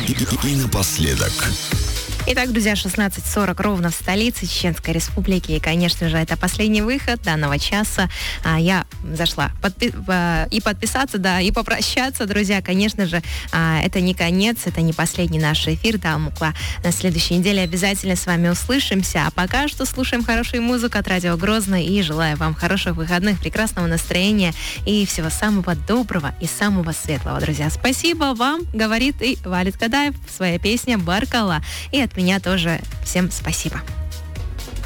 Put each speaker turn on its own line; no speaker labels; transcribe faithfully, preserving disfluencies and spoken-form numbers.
И напоследок.
Итак, друзья, шестнадцать сорок ровно в столице Чеченской Республики. И, конечно же, это последний выход данного часа. А, я зашла подпи- а, и подписаться, да, и попрощаться, друзья. Конечно же, а, это не конец, это не последний наш эфир. Да, Мукла, на следующей неделе обязательно с вами услышимся. А пока что слушаем хорошую музыку от Радио Грозный. И желаю вам хороших выходных, прекрасного настроения и всего самого доброго и самого светлого, друзья. Спасибо вам, говорит и Валид Кадаев в своей песне «Баркала». И от меня тоже всем спасибо.